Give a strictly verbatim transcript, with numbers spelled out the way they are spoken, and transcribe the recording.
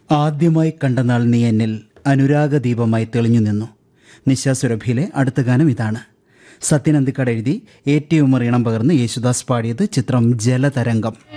ആദ്യമായി കണ്ട നാൾ നീ എന്നിൽ അനുരാഗദീപമായി തെളിഞ്ഞു നിന്നു. നിശാസുരഭിയിലെ അടുത്ത ഗാനം ഇതാണ്. സത്യൻ അന്തിക്കാട് എഴുതി എ ടി ഉമർ ഇണം പകർന്ന് യേശുദാസ് പാടിയത്. ചിത്രം ജലതരംഗം.